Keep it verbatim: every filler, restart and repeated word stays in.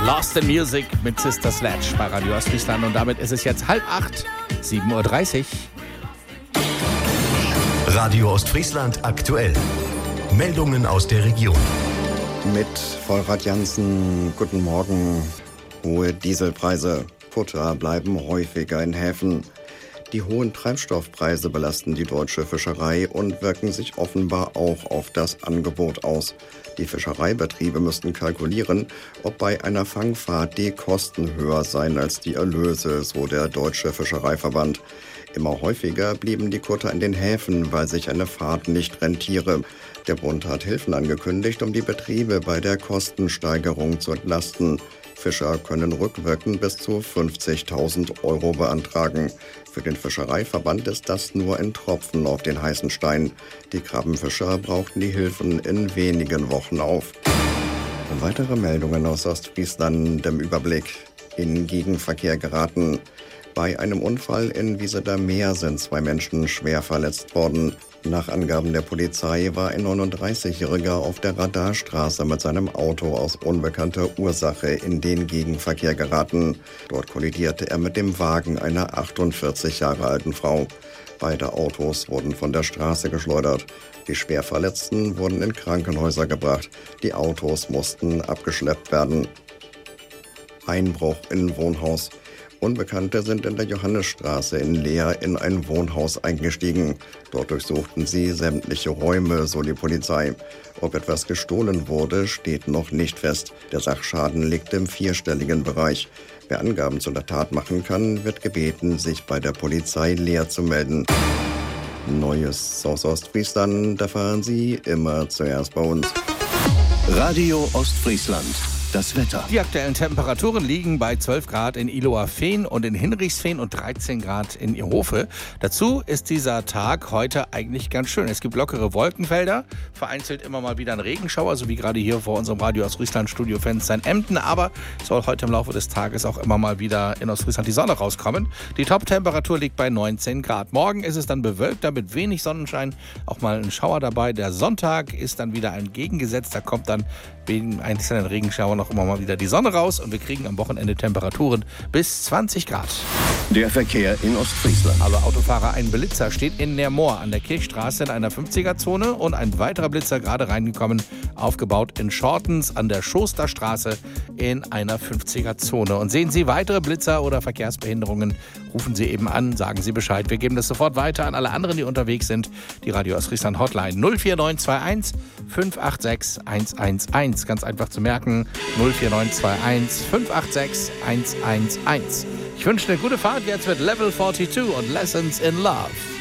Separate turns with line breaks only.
Lost in Music mit Sister Sledge bei Radio Ostfriesland. Und damit ist es jetzt halb acht, sieben Uhr dreißig.
Radio Ostfriesland aktuell. Meldungen aus der Region.
Mit Volrad Jansen, guten Morgen. Hohe Dieselpreise. Kutter bleiben häufiger in Häfen. Die hohen Treibstoffpreise belasten die deutsche Fischerei und wirken sich offenbar auch auf das Angebot aus. Die Fischereibetriebe müssten kalkulieren, ob bei einer Fangfahrt die Kosten höher seien als die Erlöse, so der Deutsche Fischereiverband. Immer häufiger blieben die Kutter in den Häfen, weil sich eine Fahrt nicht rentiere. Der Bund hat Hilfen angekündigt, um die Betriebe bei der Kostensteigerung zu entlasten. Fischer können rückwirkend bis zu fünfzigtausend Euro beantragen. Für den Fischereiverband ist das nur ein Tropfen auf den heißen Stein. Die Krabbenfischer brauchten die Hilfen in wenigen Wochen auf. Weitere Meldungen aus Ostfriesland im Überblick. In Gegenverkehr geraten. Bei einem Unfall in Wieseter Meer sind zwei Menschen schwer verletzt worden. Nach Angaben der Polizei war ein neununddreißigjähriger auf der Radarstraße mit seinem Auto aus unbekannter Ursache in den Gegenverkehr geraten. Dort kollidierte er mit dem Wagen einer achtundvierzig Jahre alten Frau. Beide Autos wurden von der Straße geschleudert. Die Schwerverletzten wurden in Krankenhäuser gebracht. Die Autos mussten abgeschleppt werden. Einbruch in Wohnhaus. Unbekannte sind in der Johannesstraße in Leer in ein Wohnhaus eingestiegen. Dort durchsuchten sie sämtliche Räume, so die Polizei. Ob etwas gestohlen wurde, steht noch nicht fest. Der Sachschaden liegt im vierstelligen Bereich. Wer Angaben zu der Tat machen kann, wird gebeten, sich bei der Polizei Leer zu melden. Neues aus Ostfriesland erfahren Sie immer zuerst bei uns.
Radio Ostfriesland. Das Wetter.
Die aktuellen Temperaturen liegen bei zwölf Grad in Illoa-Fehn und in Hinrichsfehn und dreizehn Grad in Ierhofe. Dazu ist dieser Tag heute eigentlich ganz schön. Es gibt lockere Wolkenfelder, vereinzelt immer mal wieder ein Regenschauer, so wie gerade hier vor unserem Radio Ostfriesland Studiofenster in Emden. Aber soll heute im Laufe des Tages auch immer mal wieder in Ostfriesland die Sonne rauskommen. Die Top-Temperatur liegt bei neunzehn Grad. Morgen ist es dann bewölkt, mit wenig Sonnenschein, auch mal ein Schauer dabei. Der Sonntag ist dann wieder ein Gegengesetz, da kommt dann wegen einzelnen Regenschauern noch immer mal wieder die Sonne raus und wir kriegen am Wochenende Temperaturen bis zwanzig Grad.
Der Verkehr in Ostfriesland.
Aber Autofahrer, ein Blitzer steht in Neermoor an der Kirchstraße in einer fünfziger-Zone und ein weiterer Blitzer gerade reingekommen, aufgebaut in Schortens an der Schosterstraße in einer fünfziger-Zone. Und sehen Sie weitere Blitzer oder Verkehrsbehinderungen, rufen Sie eben an, sagen Sie Bescheid. Wir geben das sofort weiter an alle anderen, die unterwegs sind. Die Radio Ostfriesland Hotline null vier neun zwei eins fünf acht sechs eins eins eins. Ganz einfach zu merken, null vier neun zwei eins fünf acht sechs eins eins eins. Ich wünsche eine gute Fahrt jetzt mit Level zweiundvierzig und Lessons in Love.